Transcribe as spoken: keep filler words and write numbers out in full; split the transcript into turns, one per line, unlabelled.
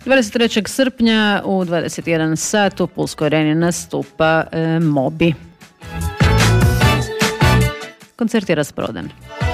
dvadeset trećeg srpnja u dvadeset jedan sat u Pulskoj areni nastupa e, Moby. Koncert je rasprodan.